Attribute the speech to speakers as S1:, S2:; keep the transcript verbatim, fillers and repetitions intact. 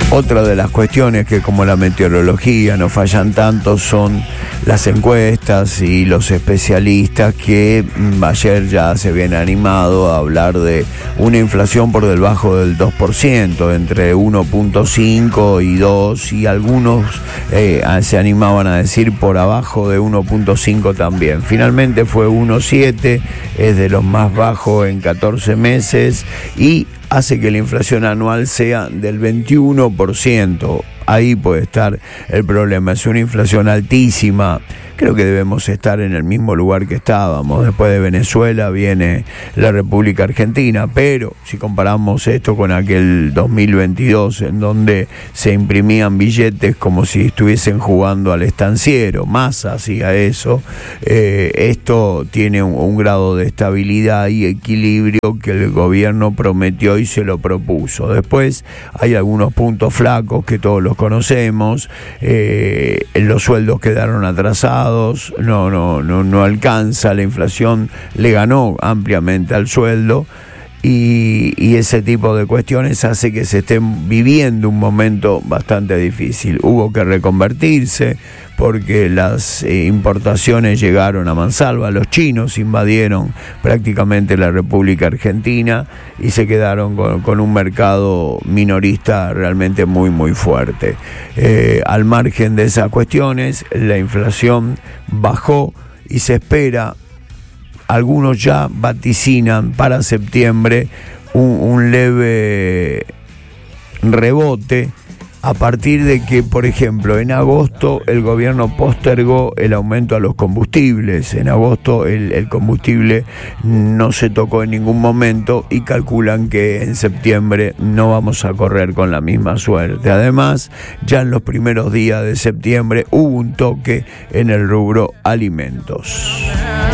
S1: Otra de las cuestiones que, como la meteorología, no fallan tanto son las encuestas y los especialistas que mm, ayer ya se habían animado a hablar de una inflación por debajo del dos por ciento, entre uno punto cinco y dos, y algunos eh, se animaban a decir por abajo de uno punto cinco también. Finalmente fue uno punto siete, es de los más bajos en catorce meses y hace que la inflación anual sea del veintiuno por ciento. Ahí puede estar el problema. Es una inflación altísima. Creo que debemos estar en el mismo lugar que estábamos. Después de Venezuela viene la República Argentina, pero si comparamos esto con aquel dos mil veintidós, en donde se imprimían billetes como si estuviesen jugando al estanciero, Massa hacía eso, eh, esto tiene un, un grado de estabilidad y equilibrio que el gobierno prometió y se lo propuso. Después hay algunos puntos flacos que todos los conocemos, eh, los sueldos quedaron atrasados, no, no, no, no alcanza, la inflación le ganó ampliamente al sueldo. Y, y ese tipo de cuestiones hace que se estén viviendo un momento bastante difícil. Hubo que reconvertirse porque las eh, importaciones llegaron a mansalva. Los chinos invadieron prácticamente la República Argentina y se quedaron con, con un mercado minorista realmente muy muy fuerte. Eh, al margen de esas cuestiones, la inflación bajó y se espera, algunos ya vaticinan para septiembre un, un leve rebote a partir de que, por ejemplo, en agosto el gobierno postergó el aumento a los combustibles. En agosto el, el combustible no se tocó en ningún momento y calculan que en septiembre no vamos a correr con la misma suerte. Además, ya en los primeros días de septiembre hubo un toque en el rubro alimentos.